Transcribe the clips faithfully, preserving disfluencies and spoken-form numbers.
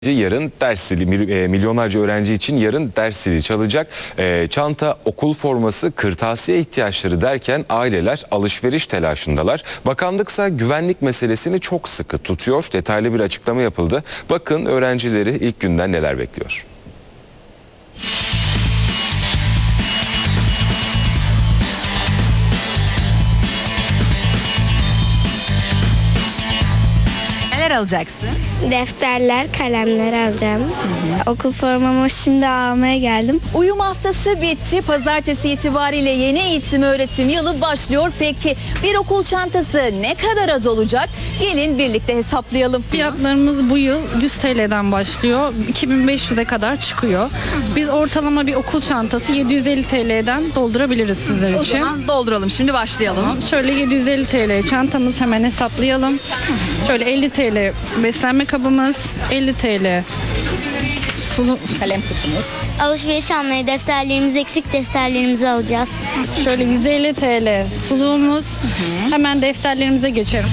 Yarın ders zili, milyonlarca öğrenci için yarın ders zili çalacak. E, çanta, okul forması, kırtasiye ihtiyaçları derken aileler alışveriş telaşındalar. Bakanlıksa güvenlik meselesini çok sıkı tutuyor. Detaylı bir açıklama yapıldı. Bakın öğrencileri ilk günden neler bekliyor. Neler alacaksın? Defterler, kalemler alacağım. Hı hı. Okul formamı şimdi almaya geldim. Uyum haftası bitti. Pazartesi itibariyle yeni eğitim öğretim yılı başlıyor. Peki bir okul çantası ne kadar olacak? Gelin birlikte hesaplayalım. Fiyatlarımız bu yıl yüz T L'den başlıyor. iki bin beş yüze kadar çıkıyor. Biz ortalama bir okul çantası yedi yüz elli T L'den doldurabiliriz sizler O için. zaman dolduralım. Şimdi başlayalım. Tamam. Şöyle yedi yüz elli T L çantamız, hemen hesaplayalım. Şöyle elli T L beslenme kabımız, elli T L sulu kalem kutumuz. Alışveriş almaya defterlerimiz eksik, defterlerimizi alacağız. Şöyle yüz elli T L suluğumuz. Hı hı. Hemen defterlerimize geçelim.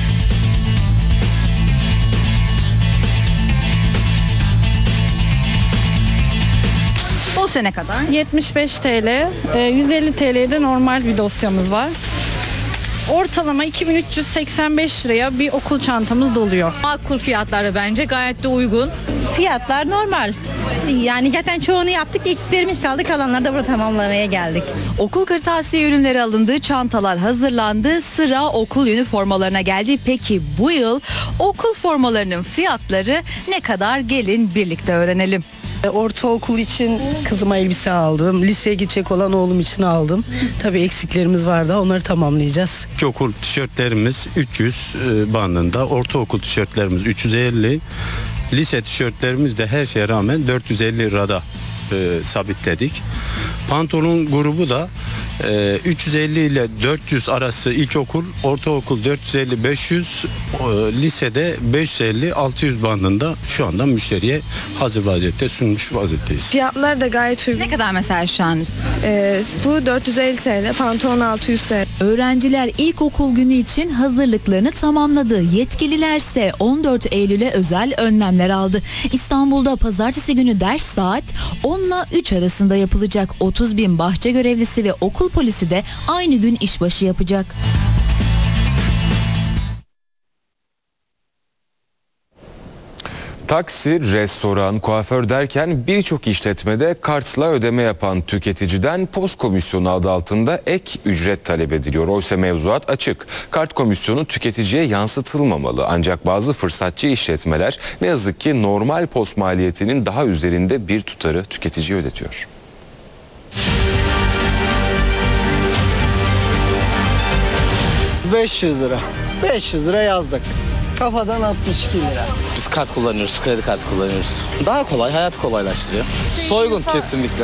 Dosya ne kadar? yetmiş beş T L, yüz elli T L'de normal bir dosyamız var. Ortalama iki bin üç yüz seksen beş liraya bir okul çantamız doluyor. Makul fiyatları bence, gayet de uygun. Fiyatlar normal. Yani zaten çoğunu yaptık, eksiklerimiz kaldı. Kalanları da burada tamamlamaya geldik. Okul kırtasiye ürünleri alındı, çantalar hazırlandı, sıra okul üniformalarına geldi. Peki bu yıl okul formalarının fiyatları ne kadar? Gelin birlikte öğrenelim. Ortaokul için kızıma elbise aldım. Liseye gidecek olan oğlum için aldım. Tabii eksiklerimiz vardı. Onları tamamlayacağız. Okul tişörtlerimiz üç yüz bandında. Ortaokul tişörtlerimiz üç yüz elli. Lise tişörtlerimiz de her şeye rağmen dört yüz elli lirada e, sabitledik. Pantolon grubu da e, üç yüz elli ile dört yüz arası ilkokul, ortaokul dört yüz elli beş yüz, e, lisede beş yüz elli altı yüz bandında şu anda müşteriye hazır vaziyette sunmuş vaziyetteyiz. Fiyatlar da gayet uygun. Ne kadar mesela şu an? Ee, bu dört yüz elli T L, pantolon altı yüz T L. Öğrenciler ilkokul günü için hazırlıklarını tamamladı. Yetkililerse on dört Eylül'e özel önlemler aldı. İstanbul'da pazartesi günü ders saat on ile üç arasında yapılacak. otuz bin bahçe görevlisi ve okul polisi de aynı gün işbaşı yapacak. Taksi, restoran, kuaför derken birçok işletmede kartla ödeme yapan tüketiciden post komisyonu adı altında ek ücret talep ediliyor. Oysa mevzuat açık. Kart komisyonu tüketiciye yansıtılmamalı. Ancak bazı fırsatçı işletmeler ne yazık ki normal post maliyetinin daha üzerinde bir tutarı tüketiciye ödetiyor. beş yüz lira. beş yüz lira yazdık. Kafadan altmış iki lira. Biz kart kullanıyoruz, kredi kartı kullanıyoruz. Daha kolay, hayatı kolaylaştırıyor. Soygun kesinlikle.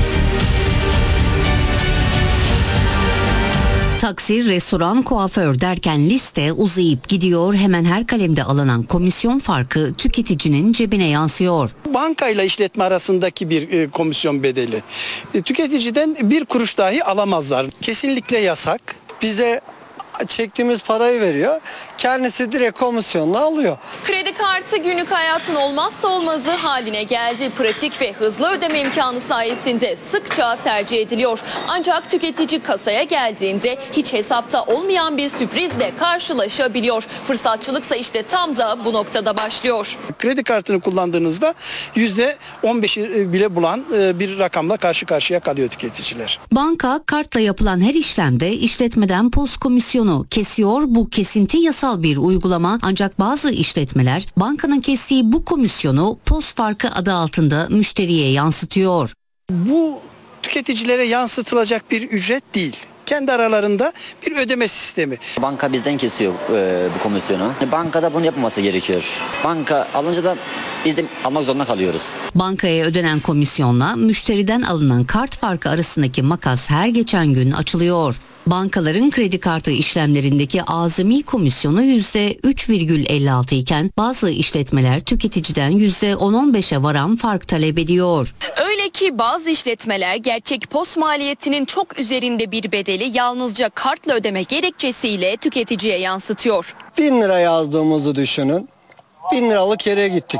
Taksi, restoran, kuaför derken liste uzayıp gidiyor. Hemen her kalemde alınan komisyon farkı tüketicinin cebine yansıyor. Bankayla işletme arasındaki bir e, komisyon bedeli. E, tüketiciden bir kuruş dahi alamazlar. Kesinlikle yasak. Bize çektiğimiz parayı veriyor. Kendisi direkt komisyonla alıyor. Kredi kartı günlük hayatın olmazsa olmazı haline geldi. Pratik ve hızlı ödeme imkanı sayesinde sıkça tercih ediliyor. Ancak tüketici kasaya geldiğinde hiç hesapta olmayan bir sürprizle karşılaşabiliyor. Fırsatçılıksa işte tam da bu noktada başlıyor. Kredi kartını kullandığınızda yüzde on beşi bile bulan bir rakamla karşı karşıya kalıyor tüketiciler. Banka kartla yapılan her işlemde işletmeden post komisyonu kesiyor. Bu kesinti yasal bir uygulama, ancak bazı işletmeler bankanın kestiği bu komisyonu post farkı adı altında müşteriye yansıtıyor. Bu tüketicilere yansıtılacak bir ücret değil. Kendi aralarında bir ödeme sistemi. Banka bizden kesiyor e, bu komisyonu. Bankada bunu yapmaması gerekiyor. Banka alınca da biz de almak zorunda kalıyoruz. Bankaya ödenen komisyonla müşteriden alınan kart farkı arasındaki makas her geçen gün açılıyor. Bankaların kredi kartı işlemlerindeki azami komisyonu yüzde üç virgül elli altı iken bazı işletmeler tüketiciden yüzde on on beşe varan fark talep ediyor. Öyle ki bazı işletmeler gerçek post maliyetinin çok üzerinde bir bedeli yalnızca kartla ödeme gerekçesiyle tüketiciye yansıtıyor. bin lira yazdığımızı düşünün. bin liralık yere gittik.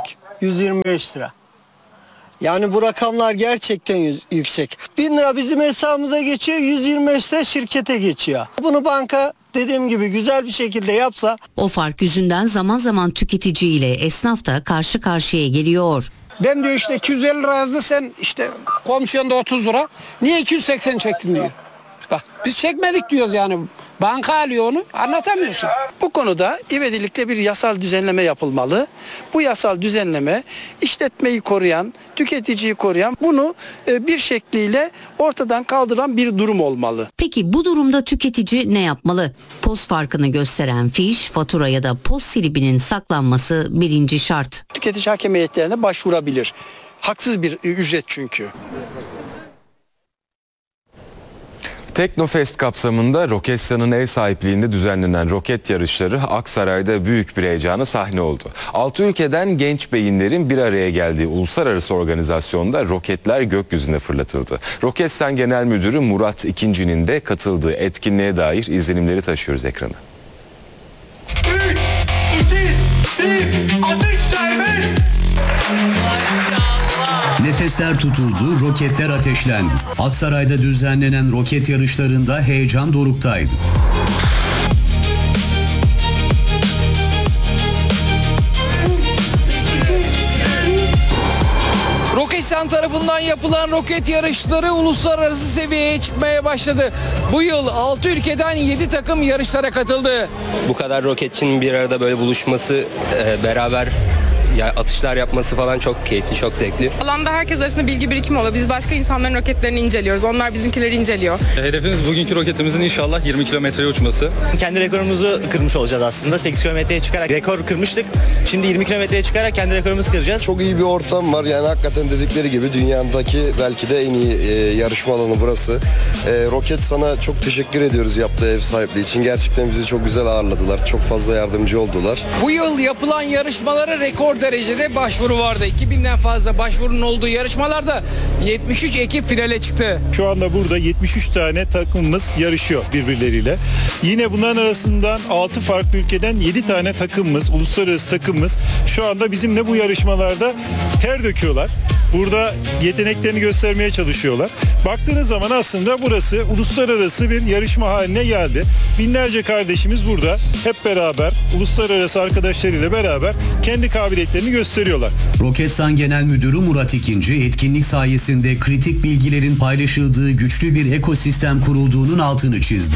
yüz yirmi beş lira. Yani bu rakamlar gerçekten yüz- yüksek. bin lira bizim hesabımıza geçiyor, yüz yirmi beş lira şirkete geçiyor. Bunu banka dediğim gibi güzel bir şekilde yapsa. O fark yüzünden zaman zaman tüketici ile esnaf da karşı karşıya geliyor. Ben diyor işte iki yüz elli lira yazdı, sen işte komisyonda otuz lira. Niye iki yüz seksen çektin diyor. Bak biz çekmedik diyoruz yani. Banka alıyor onu, anlatamıyorsun. Bu konuda ivedilikle bir yasal düzenleme yapılmalı. Bu yasal düzenleme işletmeyi koruyan, tüketiciyi koruyan, bunu e, bir şekliyle ortadan kaldıran bir durum olmalı. Peki bu durumda tüketici ne yapmalı? Post farkını gösteren fiş, fatura ya da post silibinin saklanması birinci şart. Tüketici hakem heyetlerine başvurabilir. Haksız bir e, ücret çünkü. Teknofest kapsamında Roketsan'ın ev sahipliğinde düzenlenen roket yarışları Aksaray'da büyük bir heyecana sahne oldu. Altı ülkeden genç beyinlerin bir araya geldiği uluslararası organizasyonda roketler gökyüzüne fırlatıldı. Roketsan Genel Müdürü Murat İkinci'nin de katıldığı etkinliğe dair izlenimleri taşıyoruz ekrana. üç, iki, bir, atış serbest! Nefesler tutuldu, roketler ateşlendi. Aksaray'da düzenlenen roket yarışlarında heyecan doruktaydı. Roketsan tarafından yapılan roket yarışları uluslararası seviyeye çıkmaya başladı. Bu yıl altı ülkeden yedi takım yarışlara katıldı. Bu kadar roketçinin bir arada böyle buluşması, e, beraber ya atışlar yapması falan çok keyifli, çok zevkli. Alanda herkes arasında bilgi birikimi oluyor. Biz başka insanların roketlerini inceliyoruz. Onlar bizimkileri inceliyor. Hedefimiz bugünkü roketimizin inşallah yirmi kilometreye uçması. Kendi rekorumuzu kırmış olacağız aslında. sekiz kilometreye çıkarak rekor kırmıştık. Şimdi yirmi kilometreye çıkarak kendi rekorumuzu kıracağız. Çok iyi bir ortam var. Yani hakikaten dedikleri gibi dünyadaki belki de en iyi e, yarışma alanı burası. E, Roket sana çok teşekkür ediyoruz yaptığı ev sahipliği için. Gerçekten bizi çok güzel ağırladılar. Çok fazla yardımcı oldular. Bu yıl yapılan yarışmalara rekor derecede başvuru vardı. iki binden fazla başvurunun olduğu yarışmalarda yetmiş üç ekip finale çıktı. Şu anda burada yetmiş üç tane takımımız yarışıyor birbirleriyle. Yine bunların arasından altı farklı ülkeden yedi tane takımımız, uluslararası takımımız şu anda bizimle bu yarışmalarda ter döküyorlar. Burada yeteneklerini göstermeye çalışıyorlar. Baktığınız zaman aslında burası uluslararası bir yarışma haline geldi. Binlerce kardeşimiz burada hep beraber, uluslararası arkadaşlarıyla beraber kendi kabiliyetlerini gösteriyorlar. Roketsan Genel Müdürü Murat İkinci, etkinlik sayesinde kritik bilgilerin paylaşıldığı güçlü bir ekosistem kurulduğunun altını çizdi.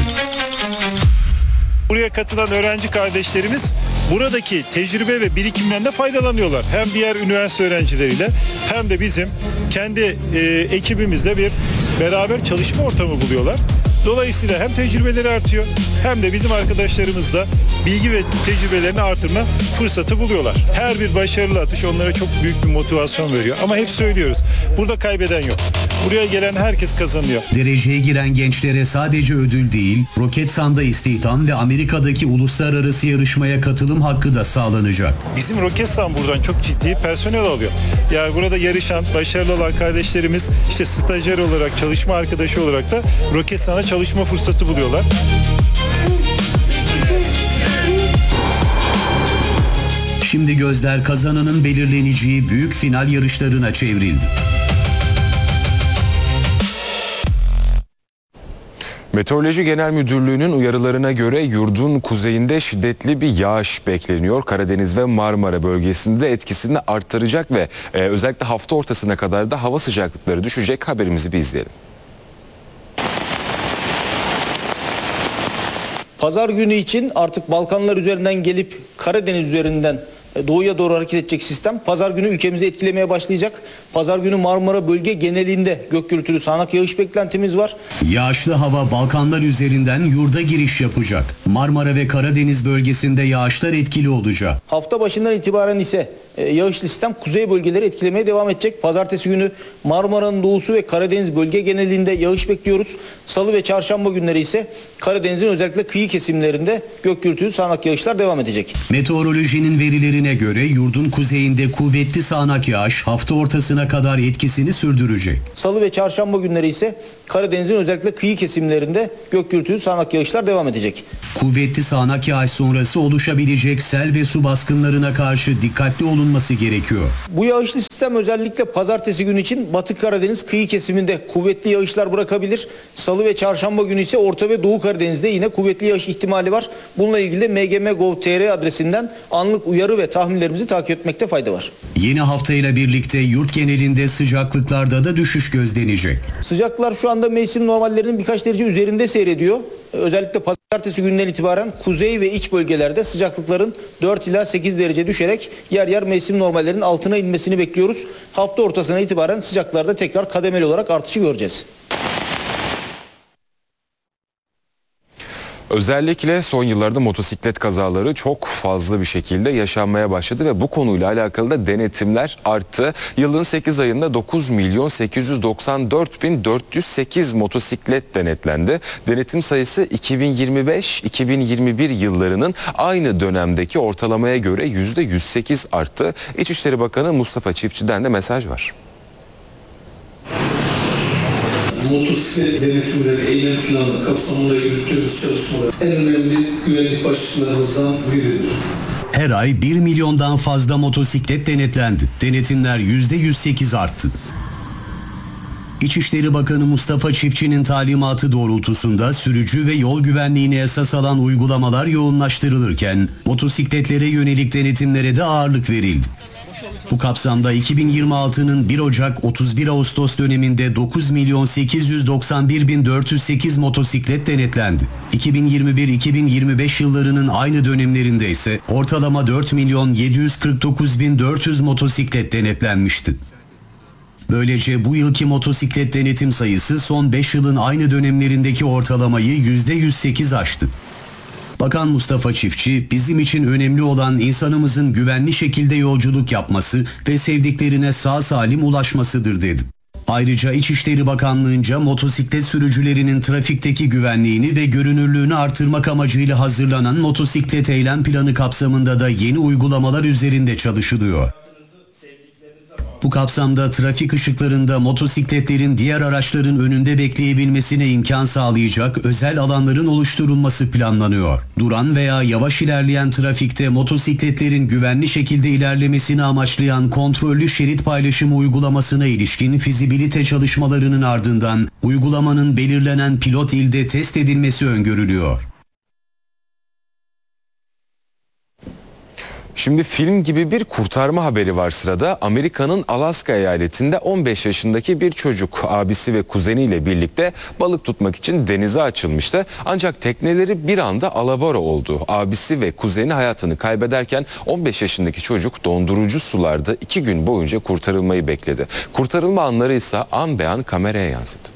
Buraya katılan öğrenci kardeşlerimiz buradaki tecrübe ve birikimden de faydalanıyorlar. Hem diğer üniversite öğrencileriyle hem de bizim kendi e, ekibimizle bir beraber çalışma ortamı buluyorlar. Dolayısıyla hem tecrübeleri artıyor hem de bizim arkadaşlarımızla bilgi ve tecrübelerini artırma fırsatı buluyorlar. Her bir başarılı atış onlara çok büyük bir motivasyon veriyor. Ama hep söylüyoruz, burada kaybeden yok. Buraya gelen herkes kazanıyor. Dereceye giren gençlere sadece ödül değil, Roketsan'da istihdam ve Amerika'daki uluslararası yarışmaya katılım hakkı da sağlanacak. Bizim Roketsan buradan çok ciddi personel alıyor. Yani burada yarışan, başarılı olan kardeşlerimiz işte stajyer olarak, çalışma arkadaşı olarak da Roketsan'a çalışma fırsatı buluyorlar. Şimdi gözler kazananın belirleneceği büyük final yarışlarına çevrildi. Meteoroloji Genel Müdürlüğü'nün uyarılarına göre yurdun kuzeyinde şiddetli bir yağış bekleniyor. Karadeniz ve Marmara bölgesinde etkisini arttıracak ve e, özellikle hafta ortasına kadar da hava sıcaklıkları düşecek. Haberimizi bir izleyelim. Pazar günü için artık Balkanlar üzerinden gelip Karadeniz üzerinden doğuya doğru hareket edecek sistem pazar günü ülkemizi etkilemeye başlayacak. Pazar günü Marmara bölge genelinde gök gürültülü sağanak yağış beklentimiz var. Yağışlı hava Balkanlar üzerinden yurda giriş yapacak. Marmara ve Karadeniz bölgesinde yağışlar etkili olacak. Hafta başından itibaren ise yağışlı sistem kuzey bölgeleri etkilemeye devam edecek. Pazartesi günü Marmara'nın doğusu ve Karadeniz bölge genelinde yağış bekliyoruz. Salı ve çarşamba günleri ise Karadeniz'in özellikle kıyı kesimlerinde gök gürültülü sağanak yağışlar devam edecek. Meteorolojinin verilerine göre yurdun kuzeyinde kuvvetli sağanak yağış hafta ortasına kadar etkisini sürdürecek. Salı ve çarşamba günleri ise Karadeniz'in özellikle kıyı kesimlerinde gök gürültülü sağanak yağışlar devam edecek. Kuvvetli sağanak yağış sonrası oluşabilecek sel ve su baskınlarına karşı dikkatli olun kullanılması gerekiyor. Bu yağışlı sistem özellikle pazartesi günü için Batı Karadeniz kıyı kesiminde kuvvetli yağışlar bırakabilir. Salı ve çarşamba günü ise Orta ve Doğu Karadeniz'de yine kuvvetli yağış ihtimali var. Bununla ilgili de m g m nokta gov nokta t r adresinden anlık uyarı ve tahminlerimizi takip etmekte fayda var. Yeni haftayla birlikte yurt genelinde sıcaklıklarda da düşüş gözlenecek. Sıcaklar şu anda mevsim normallerinin birkaç derece üzerinde seyrediyor. Özellikle pazartesi günden itibaren kuzey ve iç bölgelerde sıcaklıkların dört ila sekiz derece düşerek yer yer mevsim normallerinin altına inmesini bekliyoruz. Hafta ortasına itibaren sıcaklarda tekrar kademeli olarak artışı göreceğiz. Özellikle son yıllarda motosiklet kazaları çok fazla bir şekilde yaşanmaya başladı ve bu konuyla alakalı da denetimler arttı. Yılın sekiz ayında dokuz milyon sekiz yüz doksan dört bin dört yüz sekiz motosiklet denetlendi. Denetim sayısı iki bin yirmi beş iki bin yirmi bir yıllarının aynı dönemdeki ortalamaya göre yüzde yüz sekiz arttı. İçişleri Bakanı Mustafa Çiftçi'den de mesaj var. Motosiklet denetimleri, eylem planı kapsamında yürüttüğümüz çalışmalar en önemli güvenlik başlıklarımızdan biridir. Her ay bir milyondan fazla motosiklet denetlendi. Denetimler yüzde yüz sekiz arttı. İçişleri Bakanı Mustafa Çiftçi'nin talimatı doğrultusunda sürücü ve yol güvenliğine esas alan uygulamalar yoğunlaştırılırken motosikletlere yönelik denetimlere de ağırlık verildi. Bu kapsamda iki bin yirmi altının bir Ocak otuz bir Ağustos döneminde dokuz milyon sekiz yüz doksan bir bin dört yüz sekiz motosiklet denetlendi. iki bin yirmi bir iki bin yirmi beş yıllarının aynı dönemlerinde ise ortalama dört milyon yedi yüz kırk dokuz bin dört yüz motosiklet denetlenmişti. Böylece bu yılki motosiklet denetim sayısı son beş yılın aynı dönemlerindeki ortalamayı yüzde yüz sekiz aştı. Bakan Mustafa Çiftçi, bizim için önemli olan insanımızın güvenli şekilde yolculuk yapması ve sevdiklerine sağ salim ulaşmasıdır dedi. Ayrıca İçişleri Bakanlığı'nca motosiklet sürücülerinin trafikteki güvenliğini ve görünürlüğünü artırmak amacıyla hazırlanan motosiklet eylem planı kapsamında da yeni uygulamalar üzerinde çalışılıyor. Bu kapsamda trafik ışıklarında motosikletlerin diğer araçların önünde bekleyebilmesine imkan sağlayacak özel alanların oluşturulması planlanıyor. Duran veya yavaş ilerleyen trafikte motosikletlerin güvenli şekilde ilerlemesini amaçlayan kontrollü şerit paylaşımı uygulamasına ilişkin fizibilite çalışmalarının ardından uygulamanın belirlenen pilot ilde test edilmesi öngörülüyor. Şimdi film gibi bir kurtarma haberi var sırada. Amerika'nın Alaska eyaletinde on beş yaşındaki bir çocuk abisi ve kuzeniyle birlikte balık tutmak için denize açılmıştı. Ancak tekneleri bir anda alabora oldu. Abisi ve kuzeni hayatını kaybederken on beş yaşındaki çocuk dondurucu sularda iki gün boyunca kurtarılmayı bekledi. Kurtarılma anları ise an be an kameraya yansıdı.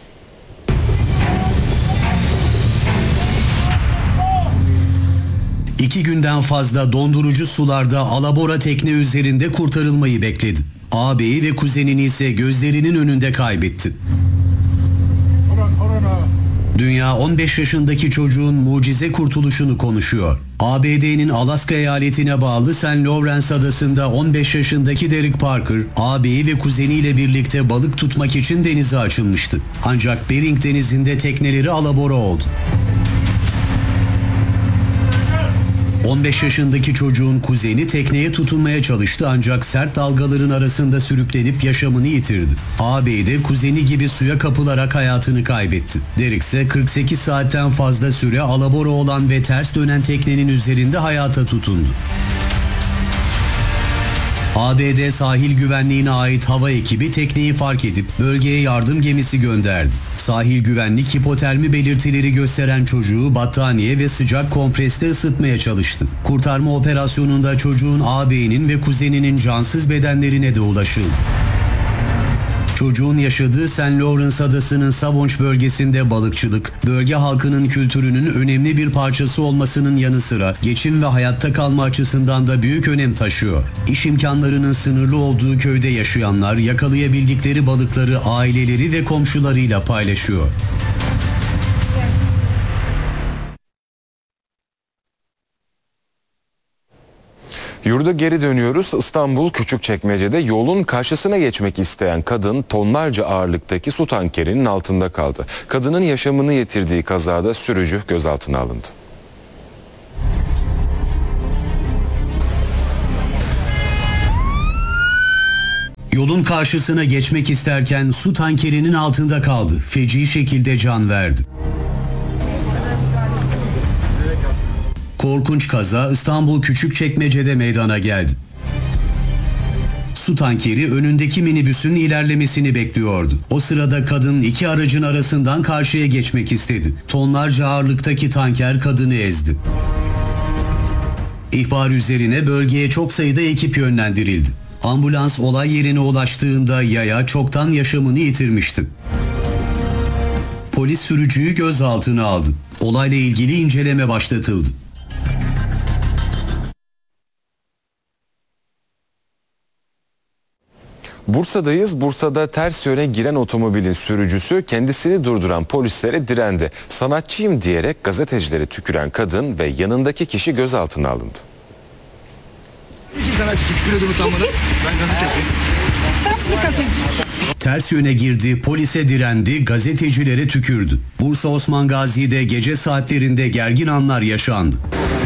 İki günden fazla dondurucu sularda alabora tekne üzerinde kurtarılmayı bekledi. Ağabeyi ve kuzenini ise gözlerinin önünde kaybetti. Dünya on beş yaşındaki çocuğun mucize kurtuluşunu konuşuyor. A B D'nin Alaska eyaletine bağlı Saint Lawrence adasında on beş yaşındaki Derek Parker, ağabeyi ve kuzeniyle birlikte balık tutmak için denize açılmıştı. Ancak Bering denizinde tekneleri alabora oldu. on beş yaşındaki çocuğun kuzeni tekneye tutunmaya çalıştı ancak sert dalgaların arasında sürüklenip yaşamını yitirdi. Ağabeyi de kuzeni gibi suya kapılarak hayatını kaybetti. Derek ise kırk sekiz saatten fazla süre alabora olan ve ters dönen teknenin üzerinde hayata tutundu. A B D sahil güvenliğine ait hava ekibi tekneyi fark edip bölgeye yardım gemisi gönderdi. Sahil güvenlik hipotermi belirtileri gösteren çocuğu battaniye ve sıcak kompresle ısıtmaya çalıştı. Kurtarma operasyonunda çocuğun ağabeyinin ve kuzeninin cansız bedenlerine de ulaşıldı. Çocuğun yaşadığı Saint Lawrence adasının Savonge bölgesinde balıkçılık, bölge halkının kültürünün önemli bir parçası olmasının yanı sıra geçim ve hayatta kalma açısından da büyük önem taşıyor. İş imkanlarının sınırlı olduğu köyde yaşayanlar yakalayabildikleri balıkları aileleri ve komşularıyla paylaşıyor. Yurda geri dönüyoruz. İstanbul Küçükçekmece'de yolun karşısına geçmek isteyen kadın tonlarca ağırlıktaki su tankerinin altında kaldı. Kadının yaşamını yitirdiği kazada sürücü gözaltına alındı. Yolun karşısına geçmek isterken su tankerinin altında kaldı. Feci şekilde can verdi. Korkunç kaza İstanbul Küçükçekmece'de meydana geldi. Su tankeri önündeki minibüsün ilerlemesini bekliyordu. O sırada kadın iki aracın arasından karşıya geçmek istedi. Tonlarca ağırlıktaki tanker kadını ezdi. İhbar üzerine bölgeye çok sayıda ekip yönlendirildi. Ambulans olay yerine ulaştığında yaya çoktan yaşamını yitirmişti. Polis sürücüyü gözaltına aldı. Olayla ilgili inceleme başlatıldı. Bursa'dayız. Bursa'da ters yöne giren otomobilin sürücüsü kendisini durduran polislere direndi. Sanatçıyım diyerek gazetecilere tüküren kadın ve yanındaki kişi gözaltına alındı. Ters yöne girdi, polise direndi, gazetecilere tükürdü. Bursa Osman Gazi'de gece saatlerinde gergin anlar yaşandı.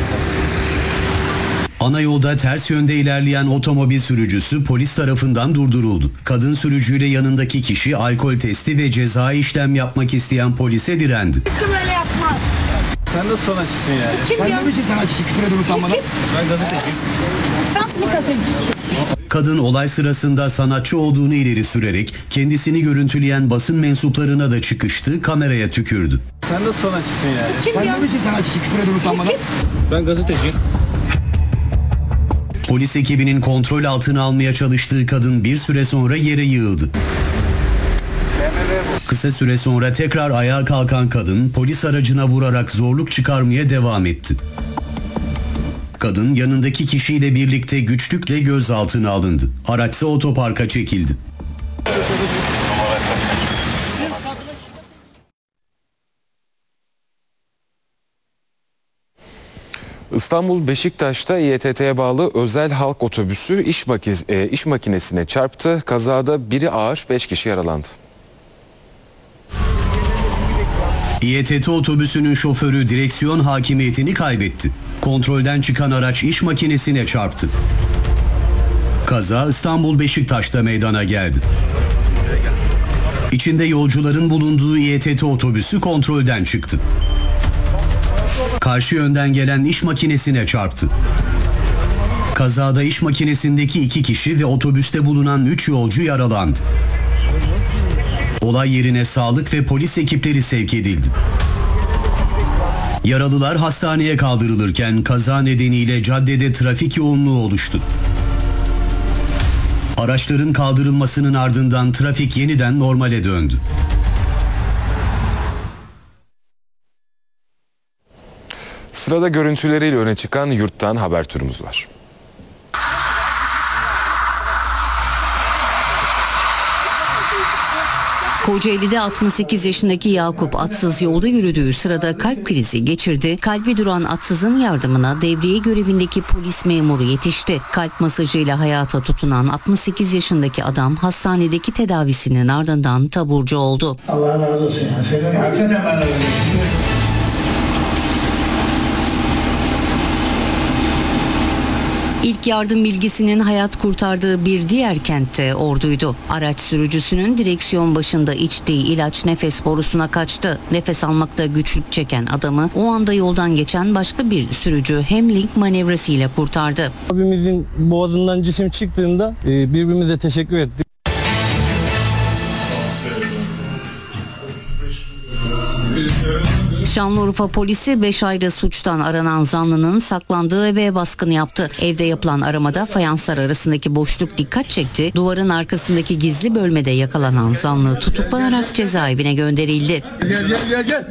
Ana yolda ters yönde ilerleyen otomobil sürücüsü polis tarafından durduruldu. Kadın sürücüyle yanındaki kişi alkol testi ve cezai işlem yapmak isteyen polise direndi. Böyle yapmaz. Sen nasıl sanatçısın yani? Kim Sen ya? ne biçim sanatçısın küfür edin utanmadan? Ben gazeteciyim. Sen mi gazetecisin? Kadın olay sırasında sanatçı olduğunu ileri sürerek kendisini görüntüleyen basın mensuplarına da çıkıştı, kameraya tükürdü. Sen nasıl sanatçısın yani? Kim Sen ya? ne biçim sanatçısın küfür edin utanmadan? Ben gazeteciyim. Polis ekibinin kontrol altına almaya çalıştığı kadın bir süre sonra yere yığıldı. Kısa süre sonra tekrar ayağa kalkan kadın polis aracına vurarak zorluk çıkarmaya devam etti. Kadın yanındaki kişiyle birlikte güçlükle gözaltına alındı. Araçsa otoparka çekildi. İstanbul Beşiktaş'ta İ E T T'ye bağlı özel halk otobüsü iş, makiz, e, iş makinesine çarptı. Kazada biri ağır, beş kişi yaralandı. İ E T T otobüsünün şoförü direksiyon hakimiyetini kaybetti. Kontrolden çıkan araç iş makinesine çarptı. Kaza İstanbul Beşiktaş'ta meydana geldi. İçinde yolcuların bulunduğu İ E T T otobüsü kontrolden çıktı. Karşı yönden gelen iş makinesine çarptı. Kazada iş makinesindeki iki kişi ve otobüste bulunan üç yolcu yaralandı. Olay yerine sağlık ve polis ekipleri sevk edildi. Yaralılar hastaneye kaldırılırken kaza nedeniyle caddede trafik yoğunluğu oluştu. Araçların kaldırılmasının ardından trafik yeniden normale döndü. Sırada görüntüleriyle öne çıkan yurttan haber turumuz var. Kocaeli'de altmış sekiz yaşındaki Yakup atsız yolda yürüdüğü sırada kalp krizi geçirdi. Kalbi duran atsızın yardımına devriye görevindeki polis memuru yetişti. Kalp masajıyla hayata tutunan altmış sekiz yaşındaki adam hastanedeki tedavisinin ardından taburcu oldu. Allah razı olsun ya. Senin hakikaten bana öyle. İlk yardım bilgisinin hayat kurtardığı bir diğer kentte Ordu'ydu. Araç sürücüsünün direksiyon başında içtiği ilaç nefes borusuna kaçtı. Nefes almakta güçlük çeken adamı o anda yoldan geçen başka bir sürücü hemlink manevrasıyla kurtardı. Abimizin boğazından cisim çıktığında birbirimize teşekkür ettik. Şanlıurfa polisi beş ayda suçtan aranan zanlının saklandığı eve baskın yaptı. Evde yapılan aramada fayanslar arasındaki boşluk dikkat çekti. Duvarın arkasındaki gizli bölmede yakalanan zanlı tutuklanarak cezaevine gönderildi. Gel gel gel gel.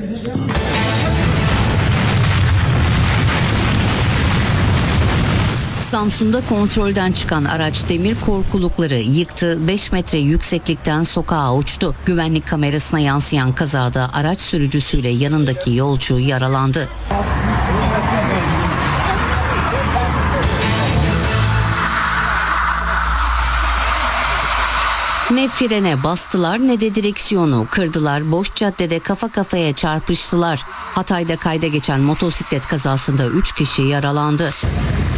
Samsun'da kontrolden çıkan araç demir korkulukları yıktı, beş metre yükseklikten sokağa uçtu. Güvenlik kamerasına yansıyan kazada araç sürücüsüyle yanındaki yolcu yaralandı. Ne frene bastılar ne de direksiyonu kırdılar. Boş caddede kafa kafaya çarpıştılar. Hatay'da kayda geçen motosiklet kazasında üç kişi yaralandı.